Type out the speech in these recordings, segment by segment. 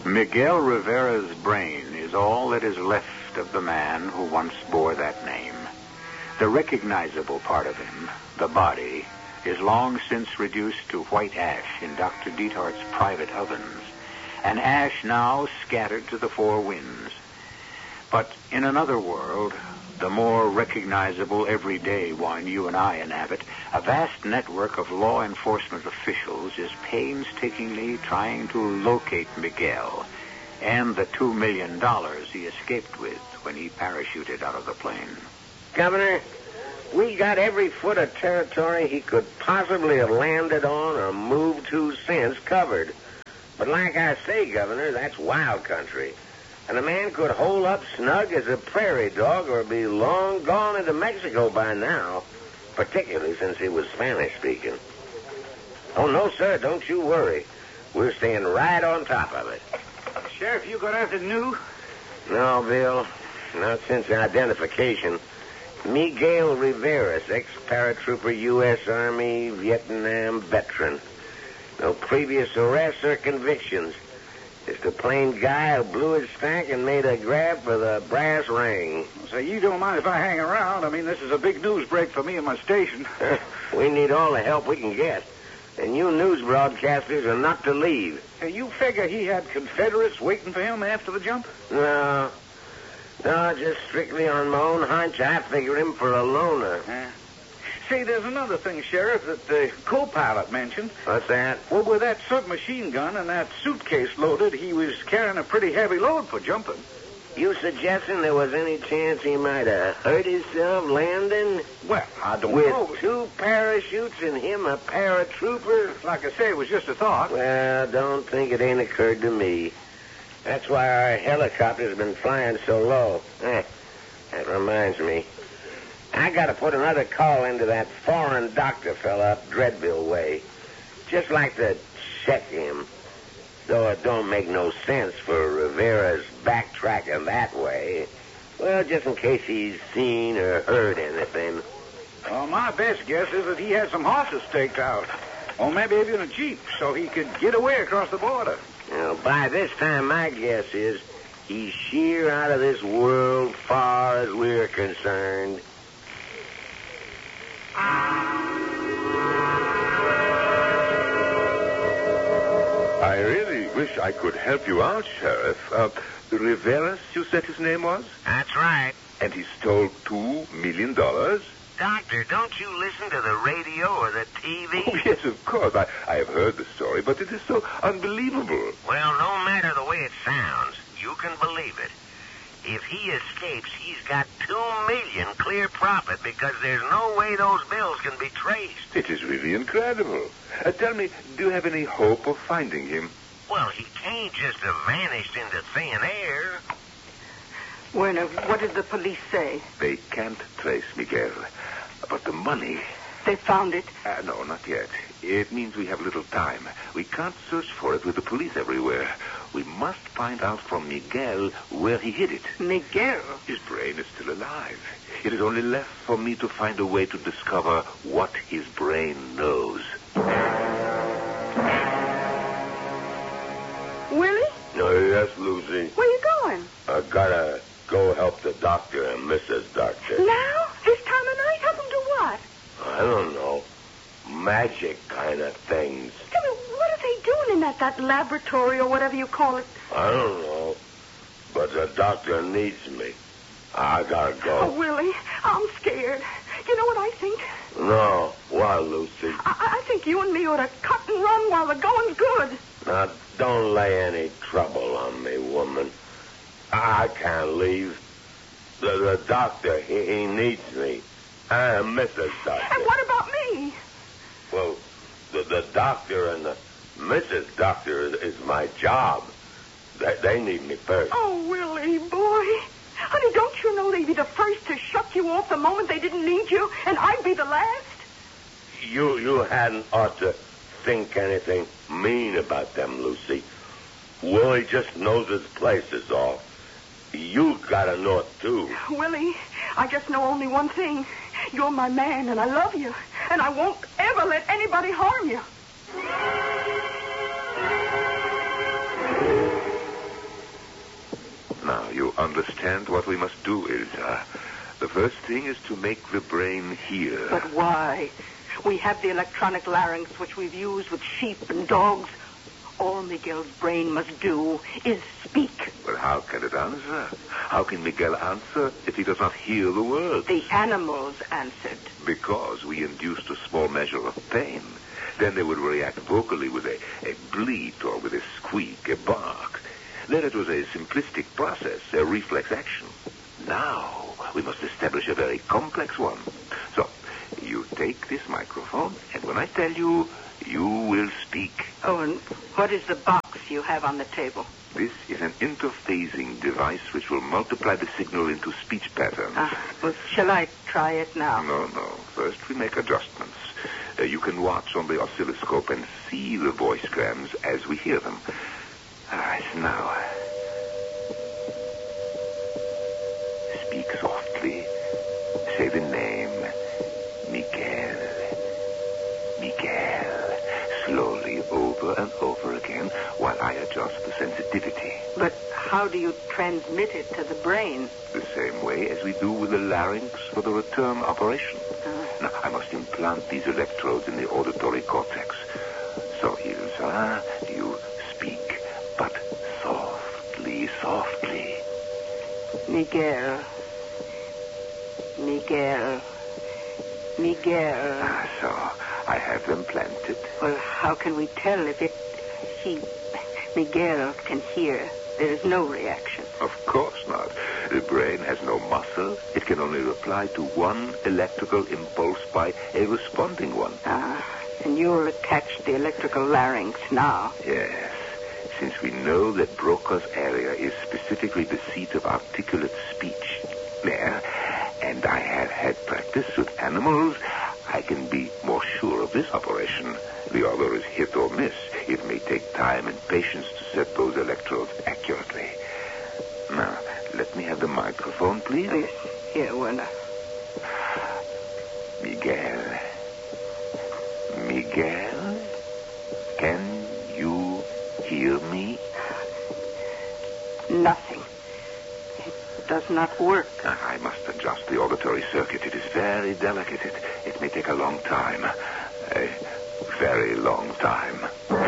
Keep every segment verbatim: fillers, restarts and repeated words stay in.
Miguel Rivera's brain is all that is left of the man who once bore that name. The recognizable part of him, the body, is long since reduced to white ash in Doctor Dietart's private ovens, an ash now scattered to the four winds. But in another world, the more recognizable everyday one you and I inhabit, a vast network of law enforcement officials is painstakingly trying to locate Miguel and the two million dollars he escaped with when he parachuted out of the plane. Governor, we got every foot of territory he could possibly have landed on or moved to since covered. But like I say, Governor, that's wild country. And a man could hole up snug as a prairie dog or be long gone into Mexico by now, particularly since he was Spanish-speaking. Oh, no, sir, don't you worry. We're staying right on top of it. Sheriff, you got anything new? No, Bill, not since identification. Miguel Rivera's ex-paratrooper, U S Army, Vietnam veteran. No previous arrests or convictions. Just a plain guy who blew his stack and made a grab for the brass ring. So you don't mind if I hang around? I mean, this is a big news break for me and my station. We need all the help we can get. And you news broadcasters are not to leave. Hey, you figure he had Confederates waiting for him after the jump? No. No, just strictly on my own hunch, I figured him for a loner. Uh, say, there's another thing, Sheriff, that the co-pilot mentioned. What's that? Well, with that submachine gun and that suitcase loaded, he was carrying a pretty heavy load for jumping. You suggesting there was any chance he might have hurt himself landing? Well, I don't With know. With two parachutes and him a paratrooper? Like I say, it was just a thought. Well, don't think it ain't occurred to me. That's why our helicopter's been flying so low. Eh, that reminds me. I got to put another call into that foreign doctor fella up Dreadville way. Just like to check him. Though it don't make no sense for Rivera's backtracking that way. Well, just in case he's seen or heard anything. Well, my best guess is that he had some horses staked out. Or maybe even a jeep, so he could get away across the border. You know, by this time, my guess is he's sheer out of this world far as we're concerned. I really wish I could help you out, Sheriff. Uh, Rivera's, you said his name was? That's right. And he stole two million dollars? Doctor, don't you listen to the radio or the T V? Oh, yes, of course. I, I have heard the story, but it is so unbelievable. Well, no matter the way it sounds, you can believe it. If he escapes, he's got two million clear profit because there's no way those bills can be traced. It is really incredible. Uh, tell me, do you have any hope of finding him? Well, he can't just have vanished into thin air. Werner, what did the police say? They can't trace Miguel. But the money... They found it? Uh, no, not yet. It means we have little time. We can't search for it with the police everywhere. We must find out from Miguel where he hid it. Miguel? His brain is still alive. It is only left for me to find a way to discover what his brain knows. Willie? No, yes, Lucy. Where you going? I gotta go help the doctor and Missus Doctor. Now? This time of night? Help him do what? I don't know. Magic kind of things. Tell me, what are they doing in that, that laboratory or whatever you call it? I don't know. But the doctor needs me. I gotta go. Oh, Willie, I'm scared. You know what I think? No. Why, Lucy? I, I think you and me ought to cut and run while the going's good. Now, don't lay any trouble on me, woman. I can't leave. The, the doctor, he, he needs me. And Missus Doctor. And what about me? Well, the, the doctor and the Missus Doctor is, is my job. They, they need me first. Oh, Willie, boy. Honey, don't you know they'd be the first to shut you off the moment they didn't need you, and I'd be the last? You, you hadn't ought to think anything mean about them, Lucy. Willie just knows his place is all. You gotta know it, too. Willie, I just know only one thing. You're my man, and I love you. And I won't ever let anybody harm you. understand what we must do, Ilsa. The first thing is to make the brain hear. But why? We have the electronic larynx, which we've used with sheep and dogs. All Miguel's brain must do is speak. But how can it answer? How can Miguel answer if he does not hear the words? The animals answered. Because we induced a small measure of pain. Then they would react vocally with a, a bleat or with a squeak, a bark. Then it was a simplistic process, a reflex action. Now we must establish a very complex one. So, you take this microphone, and when I tell you, you will speak. Oh, and what is the box you have on the table? This is an interphasing device which will multiply the signal into speech patterns. Ah, well, shall I try it now? No, no. First we make adjustments. Uh, you can watch on the oscilloscope and see the voice grams as we hear them. All right, now. Speak softly. Say the name. Miguel. Miguel. Slowly over and over again while I adjust the sensitivity. But how do you transmit it to the brain? The same way as we do with the larynx for the return operation. Uh. Now, I must implant these electrodes in the auditory cortex. So, Ilsa, you speak, but softly, softly. Miguel. Miguel. Miguel. Ah, so I have them planted. Well, how can we tell if it... he... Miguel can hear? There is no reaction. Of course not. The brain has no muscle. It can only reply to one electrical impulse by a responding one. Ah, and you'll attach the electrical larynx now. Yes. Since we know that Broca's area is specifically the seat of articulate speech there, and I have had practice with animals, I can be more sure of this operation. The other is hit or miss. It may take time and patience to set those electrodes accurately. Now, let me have the microphone, please. Yes, here, Werner. Miguel. Miguel? Can you hear me? Nothing. It does not work. I must adjust the auditory circuit. It is very delicate. It, it may take a long time. A very long time.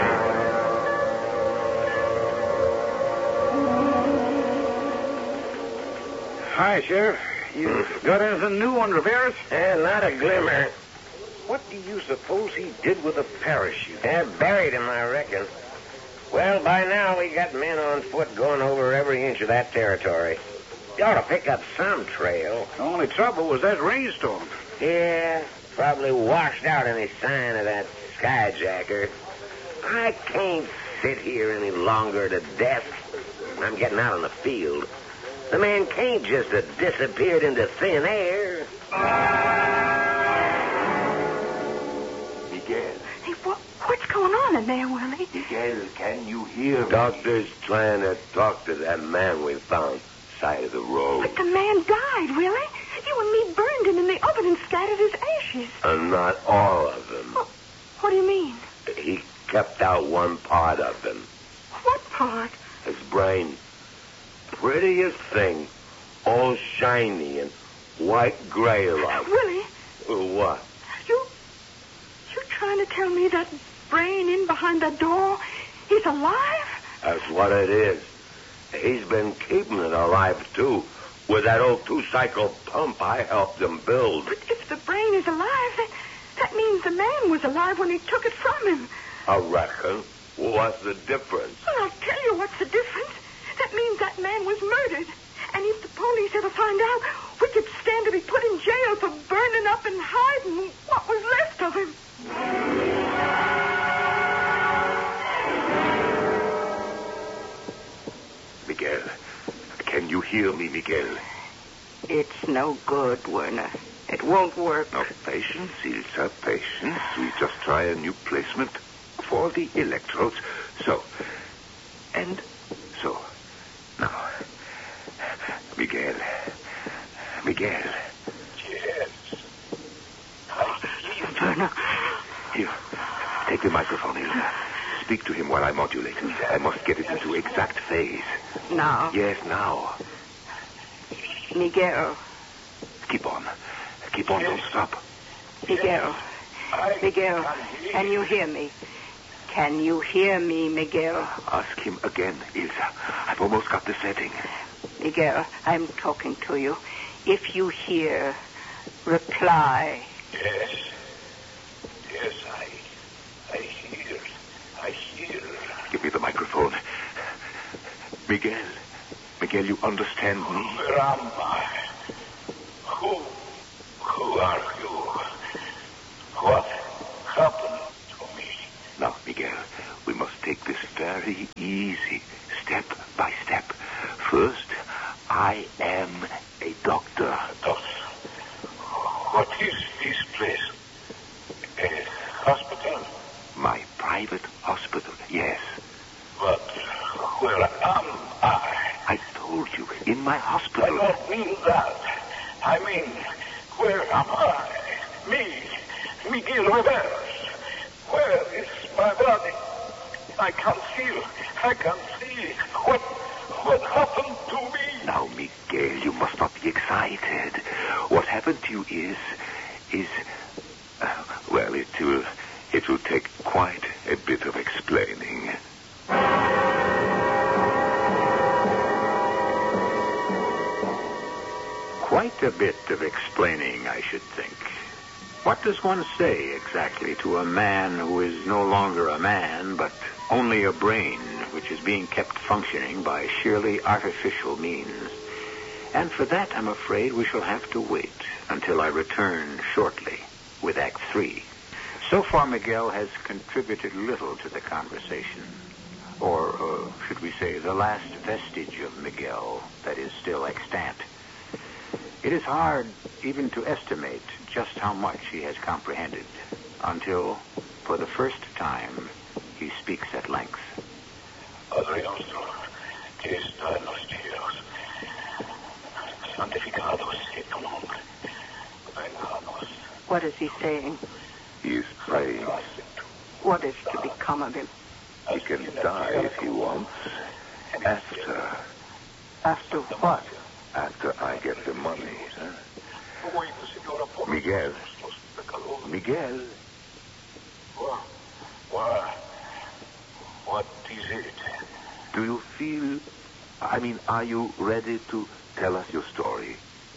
Hi, Sheriff. You got anything new on Rivera's? Eh, not a glimmer. What do you suppose he did with the parachute? Eh, buried him, I reckon. Well, by now we got men on foot going over every inch of that territory. You ought to pick up some trail. The only trouble was that rainstorm. Yeah, probably washed out any sign of that skyjacker. I can't sit here any longer at a desk. I'm getting out on the field. The man can't just have disappeared into thin air. Miguel. Hey, what, what's going on in there, Willie? Miguel, can you hear me? Doctor's trying to talk to that man we found side of the road. But the man died, Willie. You and me burned him in the oven and scattered his ashes. And not all of them. Oh, what do you mean? He kept out one part of him. What part? His brain. Prettiest thing. All shiny and white-gray like. Willie, What? you... you trying to tell me that brain in behind that door is alive? That's what it is. He's been keeping it alive, too, with that old two-cycle pump I helped him build. But if the brain is alive, that, that means the man was alive when he took it from him. I reckon. What's the difference? Well, I'll tell you what's the difference. That means that man was murdered. And if the police ever find out, we could stand to be put in jail for burning up and hiding what was left of him. Miguel, can you hear me, Miguel? It's no good, Werner. It won't work. No, patience, Ilsa, patience. We just try a new placement for the electrodes. So, and so. Now, Miguel. Miguel. Yes. Werner. Here, take the microphone, Ilsa. Speak to him while I modulate. I must get it into exact phase. Now. Yes, now. Miguel. Keep on. Keep on. Don't stop. Miguel. Miguel, can you hear me? Can you hear me, Miguel? Ask him again, Ilsa. I've almost got the setting. Miguel, I'm talking to you. If you hear, reply. Yes. Yes, I... I hear. I hear. Give me the microphone. Miguel. Miguel, you understand me? Where am I? Who... Who are you? What happened to me? Now, Miguel, we must take this very easy, step by step. First, I am a doctor. Doctor, what is this place? A hospital? My private hospital, yes. But where am I? I told you, in my hospital. I don't mean that. I mean, where am I? Me, Miguel Riveros. Where is my body? I can't feel. I can't see. What, what happened to me? Now, Miguel, you must not be excited. What happened to you is, is, uh, well, it will, it will take quite a bit of explaining. Quite a bit of explaining, I should think. What does one say exactly to a man who is no longer a man, but only a brain which is being kept functioning by sheerly artificial means? And for that, I'm afraid we shall have to wait until I return shortly with Act Three. So far, Miguel has contributed little to the conversation. Or, uh, should we say, the last vestige of Miguel that is still extant. It is hard even to estimate just how much he has comprehended until, for the first time, he speaks at length. Padre nuestro, que está en los cielos, santificado sea tu nombre. Venganos. What is he saying? He is praying. What is to become of him? He can die if he wants. After. After what? After I get the money, huh? Miguel. Miguel. What? What? What is it? Do you feel... I mean, are you ready to tell us your story?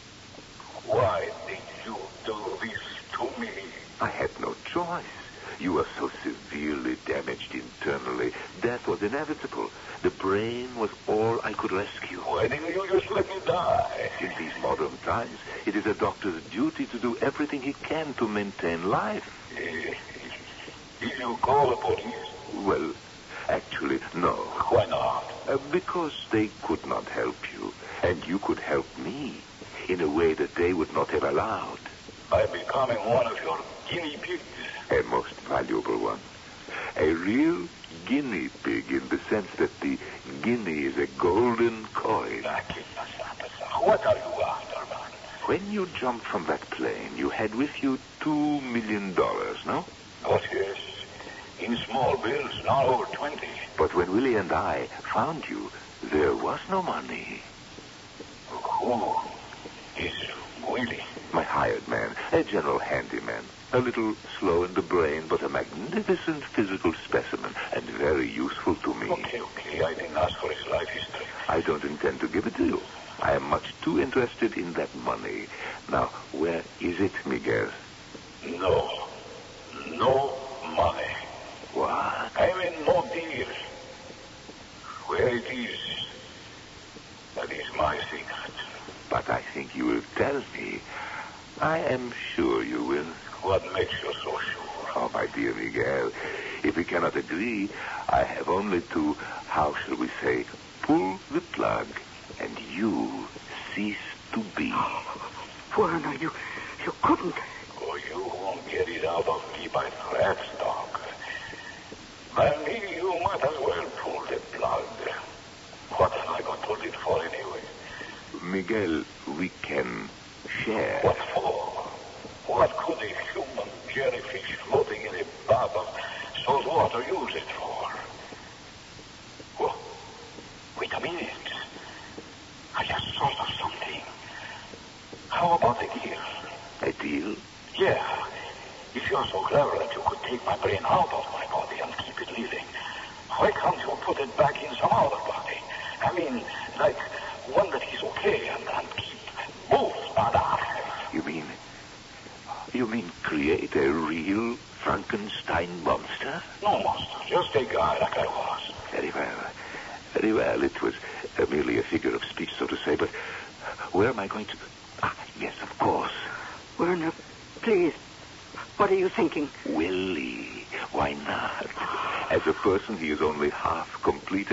Why did you do this to me? I had no choice. You were so severely damaged internally. Death was inevitable. The brain was all I could rescue. Why didn't you just let me die? In these modern times, it is a doctor's duty to do everything he can to maintain life. Eh, Did you call the police? Well, actually, no. Why not? Uh, because they could not help you, and you could help me in a way that they would not have allowed. By becoming one of your guinea pigs? A most valuable one. A real guinea pig in the sense that the guinea is a golden coin. What are you after, man? When you jumped from that plane, you had with you two million dollars, no? Oh, yes. In small bills, not over twenty. But when Willie and I found you, there was no money. Who is Willie? My hired man, a general handyman. A little slow in the brain, but a magnificent physical specimen, and very useful to me. Okay, okay. I didn't ask for his life history. I don't intend to give it to you. I am much too interested in that money. Now, where is it, Miguel? No. No money. What? I mean, no deal. Where it is, that is my secret. But I think you will tell me. I am sure you will. What makes you so sure? Oh, my dear Miguel, if we cannot agree, I have only to, how shall we say, pull the plug, and you cease to be. Werner, you, you couldn't. Oh, you won't get it out of me by threats, Doc. By me, you might as well pull the plug. What am I going to live for anyway? Miguel, we can share. What for? What could a human jellyfish floating in a bath of salt water use it for? Whoa. Wait a minute. I just thought of something. clever that you could take my brain out of my body and keep it living. Why can't you put it back in some other body? I mean, like one that is okay and, and keep both alive. You mean... You mean create a real Frankenstein monster? No monster, just a guy like I was. Very well. Very well. It was uh, merely a figure of speech, so to say, but where am I going to... Ah, yes, of course. Werner, please. What are you thinking? Willie. Why not? As a person, he is only half complete